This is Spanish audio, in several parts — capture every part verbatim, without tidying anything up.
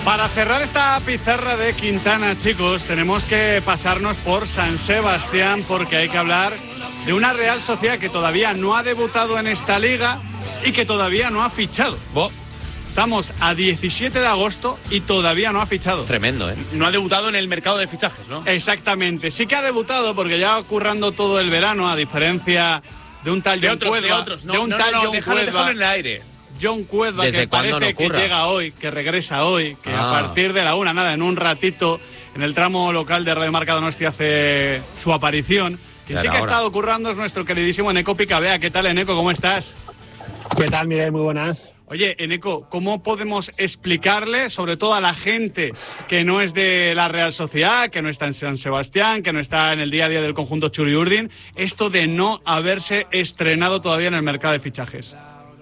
Para cerrar esta pizarra de Quintana, chicos, tenemos que pasarnos por San Sebastián porque hay que hablar de una Real Sociedad que todavía no ha debutado en esta liga y que todavía no ha fichado. Oh. Estamos a diecisiete de agosto y todavía no ha fichado. Tremendo, ¿eh? No ha debutado en el mercado de fichajes, ¿no? Exactamente. Sí que ha debutado porque ya currando todo el verano, a diferencia de un tal de John otros, Cuedva, de otros, no, de un no, tal no, no, John déjalo, Cuedva, déjalo en el aire. John Cuedva, que parece no que llega hoy, que regresa hoy, que ah. a partir de la una, nada, en un ratito, en el tramo local de Radio Marca Donostia hace su aparición. Quien sí que ha estado currando es nuestro queridísimo Eneco Picabea. ¿Qué tal, Eneco? ¿Cómo estás? ¿Qué tal, Miguel? Muy buenas. Oye, Eneco, ¿cómo podemos explicarle, sobre todo a la gente que no es de la Real Sociedad, que no está en San Sebastián, que no está en el día a día del conjunto Txuri-Urdin, esto de no haberse estrenado todavía en el mercado de fichajes?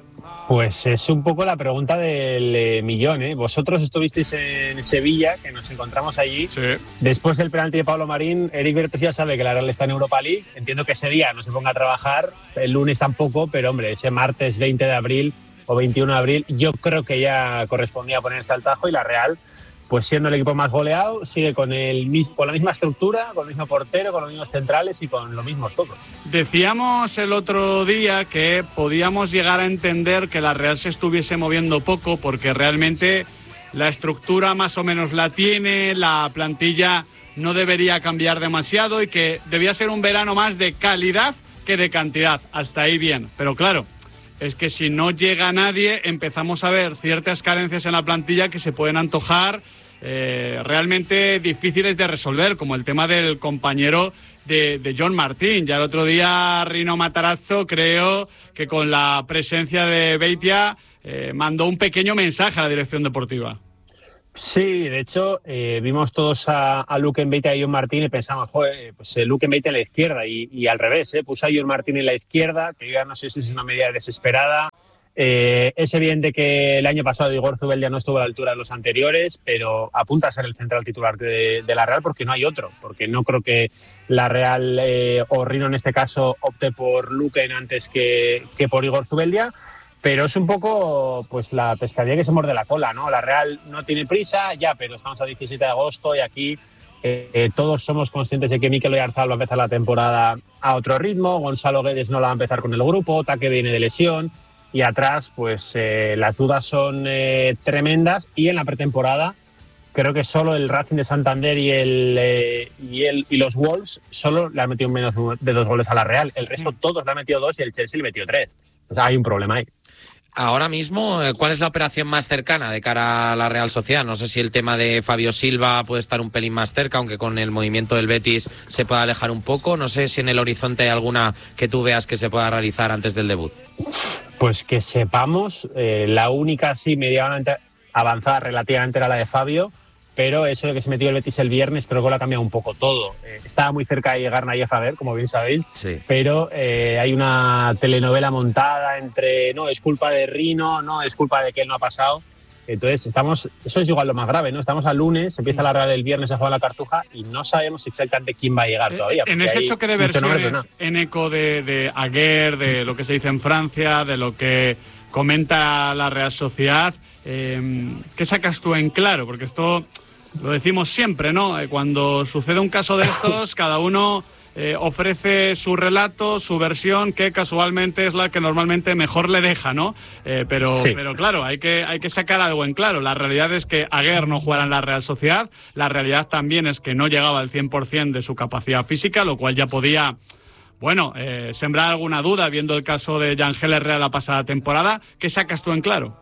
Pues es un poco la pregunta del eh, millón, ¿eh? Vosotros estuvisteis en Sevilla, que nos encontramos allí. Sí. Después del penalti de Pablo Marín, Eric Bertos ya sabe que la Real está en Europa League. Entiendo que ese día no se ponga a trabajar, el lunes tampoco, pero hombre, ese martes veinte de abril o veintiuno de abril, yo creo que ya correspondía ponerse al tajo y la Real, pues siendo el equipo más goleado, sigue con, el, con la misma estructura, con el mismo portero, con los mismos centrales y con los mismos todos. Decíamos el otro día que podíamos llegar a entender que la Real se estuviese moviendo poco porque realmente la estructura más o menos la tiene, la plantilla no debería cambiar demasiado y que debía ser un verano más de calidad que de cantidad. Hasta ahí bien, pero claro, es que si no llega nadie empezamos a ver ciertas carencias en la plantilla que se pueden antojar eh, realmente difíciles de resolver, como el tema del compañero de, de John Martín. Ya el otro día Rino Matarazzo creo que con la presencia de Beitia eh, mandó un pequeño mensaje a la dirección deportiva. Sí, de hecho, eh, vimos todos a, a Luque Beitia y a John Martín y pensamos, joder, pues eh, Luque Beitia en la izquierda y, y al revés, eh, puso a John Martín en la izquierda, que ya no sé si es una medida desesperada. Eh, es evidente que el año pasado Igor Zubeldia no estuvo a la altura de los anteriores, pero apunta a ser el central titular de, de la Real porque no hay otro, porque no creo que la Real eh, o Rino en este caso opte por Luque antes que, que por Igor Zubeldia. Pero es un poco pues la pescadilla que se muerde la cola, ¿no? La Real no tiene prisa, ya, pero estamos a diecisiete de agosto y aquí eh, eh, todos somos conscientes de que Mikel Oyarzabal va a empezar la temporada a otro ritmo, Gonzalo Guedes no la va a empezar con el grupo, Taque viene de lesión y atrás pues eh, las dudas son eh, tremendas y en la pretemporada creo que solo el Racing de Santander y el, eh, y, el y los Wolves solo le han metido menos de dos goles a la Real, el resto todos le han metido dos y el Chelsea le metió tres. O sea, hay un problema ahí. Ahora mismo, ¿cuál es la operación más cercana de cara a la Real Sociedad? No sé si el tema de Fabio Silva puede estar un pelín más cerca, aunque con el movimiento del Betis se pueda alejar un poco. No sé si en el horizonte hay alguna que tú veas que se pueda realizar antes del debut. Pues que sepamos, eh, la única sí medianamente avanzada relativamente era la de Fabio, pero eso de que se metió el Betis el viernes creo que lo ha cambiado un poco todo. Eh, estaba muy cerca de llegar Nayef Aguer, como bien sabéis, sí. pero eh, hay una telenovela montada entre no, es culpa de Rino, no, es culpa de que él no ha pasado. Entonces, estamos, eso es igual lo más grave, ¿no? Estamos al lunes, empieza la Real el viernes a jugar la Cartuja y no sabemos exactamente quién va a llegar todavía. En ese choque de versiones, en eco de, de Aguer, de lo que se dice en Francia, de lo que comenta la Real Sociedad, eh, ¿qué sacas tú en claro? Porque esto lo decimos siempre, ¿no? Eh, cuando sucede un caso de estos, cada uno eh, ofrece su relato, su versión, que casualmente es la que normalmente mejor le deja, ¿no? Eh, pero, sí. pero claro, hay que, hay que sacar algo en claro. La realidad es que Aguer no jugará en la Real Sociedad, la realidad también es que no llegaba al cien por ciento de su capacidad física, lo cual ya podía, bueno, eh, sembrar alguna duda, viendo el caso de Yangel Herrera la pasada temporada. ¿Qué sacas tú en claro?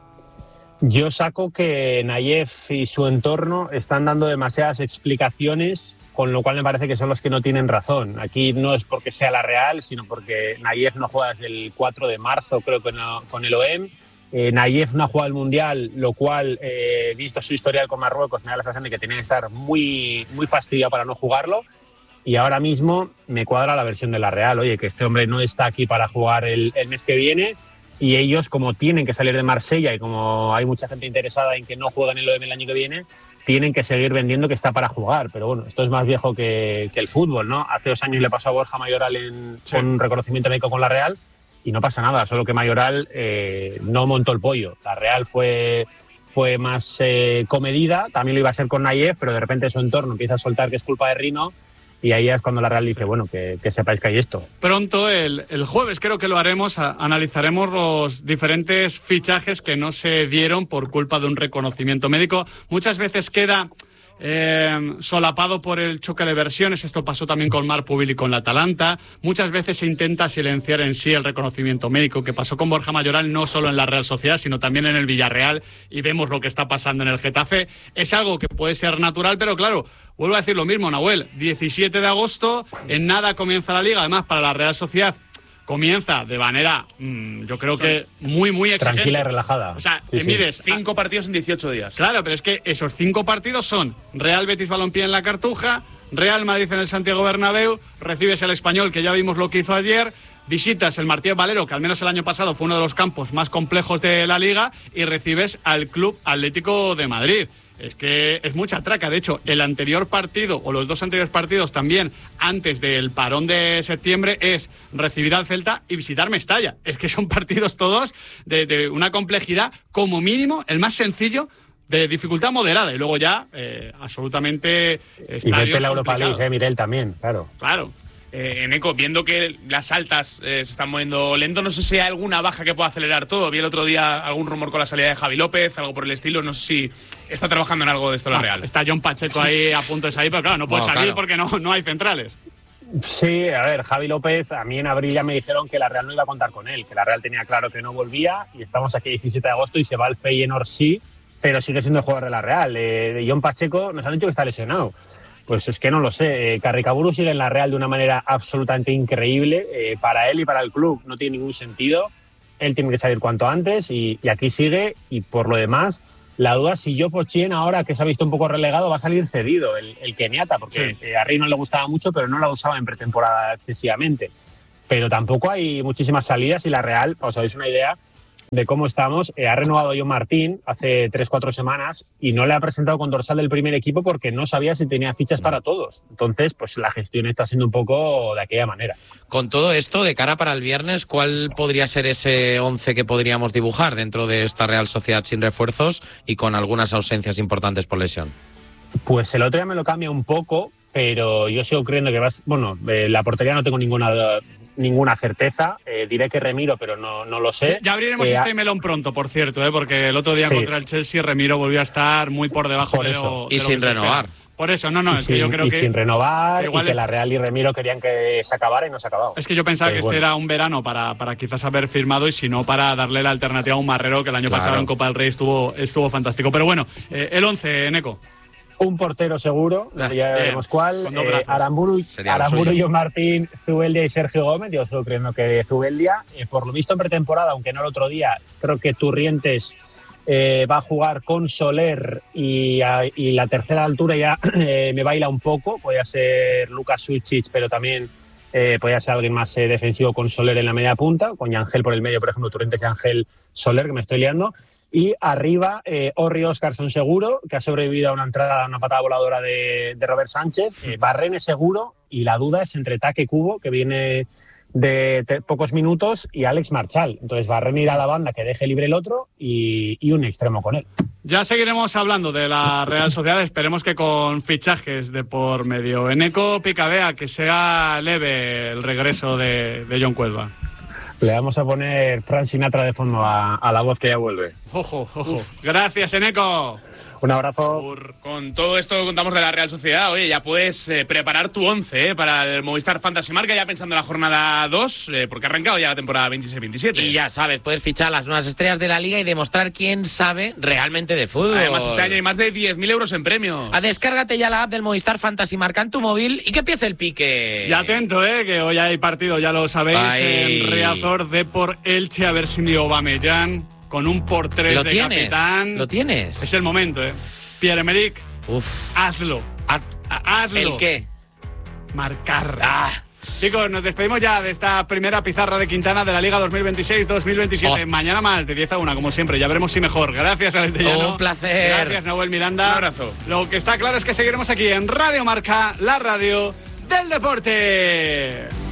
Yo saco que Nayef y su entorno están dando demasiadas explicaciones, con lo cual me parece que son los que no tienen razón. Aquí no es porque sea la Real, sino porque Nayef no juega desde el cuatro de marzo, creo que no, con el O E M. Eh, Nayef no ha jugado el Mundial, lo cual, eh, visto su historial con Marruecos, me da la sensación de que tenía que estar muy, muy fastidiado para no jugarlo. Y ahora mismo me cuadra la versión de la Real. Oye, que este hombre no está aquí para jugar el, el mes que viene. Y ellos, como tienen que salir de Marsella y como hay mucha gente interesada en que no jueguen el O E M el año que viene, tienen que seguir vendiendo que está para jugar. Pero bueno, esto es más viejo que, que el fútbol, ¿no? Hace dos años le pasó a Borja Mayoral en, sí. con un reconocimiento médico con la Real y no pasa nada, solo que Mayoral eh, no montó el pollo. La Real fue, fue más eh, comedida, también lo iba a ser con Nayev, pero de repente su entorno empieza a soltar que es culpa de Rino, y ahí es cuando la Real dice, bueno, que, que sepáis que hay esto. Pronto, el, el jueves creo que lo haremos, a, analizaremos los diferentes fichajes que no se dieron por culpa de un reconocimiento médico. Muchas veces queda eh, solapado por el choque de versiones, esto pasó también con Marc Pubil y con la Atalanta. Muchas veces se intenta silenciar en sí el reconocimiento médico, que pasó con Borja Mayoral no solo en la Real Sociedad, sino también en el Villarreal, y vemos lo que está pasando en el Getafe. Es algo que puede ser natural, pero claro, vuelvo a decir lo mismo, Nahuel, diecisiete de agosto, en nada comienza la Liga, además para la Real Sociedad comienza de manera, mmm, yo creo que muy, muy exigente. Tranquila y relajada. O sea, sí, te sí. mides Cinco a... partidos en dieciocho días. Claro, pero es que esos cinco partidos son Real Betis Balompié en la Cartuja, Real Madrid en el Santiago Bernabéu, recibes el Español, que ya vimos lo que hizo ayer, visitas el Martínez Valero, que al menos el año pasado fue uno de los campos más complejos de la Liga, y recibes al Club Atlético de Madrid. Es que es mucha traca. De hecho, el anterior partido, o los dos anteriores partidos también, antes del parón de septiembre, es recibir al Celta y visitar Mestalla. Es que son partidos todos de, de una complejidad, como mínimo, el más sencillo, de dificultad moderada. Y luego ya, eh, absolutamente... Y vete la Europa League, eh, Mirel, también, claro. Claro. Eh, Eneco, viendo que las altas eh, se están moviendo lento, no sé si hay alguna baja que pueda acelerar todo. Vi el otro día algún rumor con la salida de Javi López, algo por el estilo. No sé si está trabajando en algo de esto la Real. Está John Pacheco ahí a punto de salir, pero claro, no puede no, salir claro. porque no, no hay centrales. Sí, a ver, Javi López, a mí en abril ya me dijeron que la Real no iba a contar con él, que la Real tenía claro que no volvía, y estamos aquí diecisiete de agosto y se va al Feyenoord, sí, pero sigue siendo el jugador de la Real. Eh, John Pacheco nos han dicho que está lesionado. Pues es que no lo sé. Eh, Carricaburu sigue en la Real de una manera absolutamente increíble. Eh, para él y para el club no tiene ningún sentido. Él tiene que salir cuanto antes y, y aquí sigue. Y por lo demás, la duda si Joe Pochien, ahora que se ha visto un poco relegado, va a salir cedido, el, el keniata, porque sí. eh, a Rey no le gustaba mucho, pero no la usaba en pretemporada excesivamente. Pero tampoco hay muchísimas salidas y la Real, os habéis una idea de cómo estamos, eh, ha renovado John Martín hace tres cuatro semanas y no le ha presentado con dorsal del primer equipo porque no sabía si tenía fichas para todos. Entonces, pues la gestión está siendo un poco de aquella manera. Con todo esto, de cara para el viernes, ¿cuál podría ser ese once que podríamos dibujar dentro de esta Real Sociedad sin refuerzos y con algunas ausencias importantes por lesión? Pues el otro día me lo cambia un poco, pero yo sigo creyendo que vas... Bueno, eh, la portería no tengo ninguna... ninguna certeza, eh, diré que Remiro, pero no, no lo sé. Ya abriremos eh, este melón pronto, por cierto, eh, porque el otro día sí. contra el Chelsea Remiro volvió a estar muy por debajo por de, lo, de y lo sin renovar. Por eso, no, no, y es sin, que yo creo y que... sin renovar, igual y que la Real y Remiro querían que se acabara y no se ha acabado. Es que yo pensaba pero que bueno. este era un verano para, para quizás haber firmado y si no para darle la alternativa a un Marrero que el año claro. pasado en Copa del Rey estuvo, estuvo fantástico. Pero bueno, eh, el once, Neco. Un portero seguro, ah, ya veremos cuál. Eh, Aramburu, Aramburu John Martín, Zubeldia y Sergio Gómez. Yo estoy creyendo que Zubeldia, eh, por lo visto en pretemporada, aunque no el otro día, creo que Turrientes eh, va a jugar con Soler y, a, y la tercera altura ya eh, me baila un poco. Podría ser Lucas Sucic, pero también eh, podría ser alguien más eh, defensivo con Soler en la media punta, con Yangel por el medio, por ejemplo, Turrientes y Ángel Soler, que me estoy liando. Y arriba, eh, Orri Óscarson seguro, que ha sobrevivido a una entrada, a una patada voladora de, de Robert Sánchez. Eh, Barrene seguro, y la duda es entre Taque Cubo, que viene de te, pocos minutos, y Alex Marchal. Entonces Barrene irá a la banda, que deje libre el otro, y, y un extremo con él. Ya seguiremos hablando de la Real Sociedad, esperemos que con fichajes de por medio. Eneco Picabea, que sea leve el regreso de, de John Cuelva. Le vamos a poner Frank Sinatra de fondo a, a la voz que ya vuelve. Ojo, ojo. Uf. Gracias, Eneco. Un abrazo. Por, con todo esto que contamos de la Real Sociedad, oye, ya puedes eh, preparar tu once eh, para el Movistar Fantasy Marca, ya pensando en la jornada dos, eh, porque ha arrancado ya la temporada veintiséis veintisiete. Y ya sabes, puedes fichar las nuevas estrellas de la Liga y demostrar quién sabe realmente de fútbol. Además, este año hay más de diez mil euros en premios. A descárgate ya la app del Movistar Fantasy Marca en tu móvil y que empiece el pique. Y atento, eh, que hoy hay partido, ya lo sabéis, Ay. en Riazor, Depor Elche, a ver si mi Aubameyang con un por tres de tienes? capitán. ¿Lo tienes? Es el momento, eh. Pierre-Emerick, hazlo. Ha, hazlo. ¿El qué? Marcar. Ah. Chicos, nos despedimos ya de esta primera pizarra de Quintana de la Liga dos mil veintiséis dos mil veintisiete. Oh. Mañana más, de diez a una, como siempre. Ya veremos si mejor. Gracias, Alex de Llano. Un placer. Gracias, Nahuel Miranda. Un abrazo. Lo que está claro es que seguiremos aquí en Radio Marca, la radio del deporte.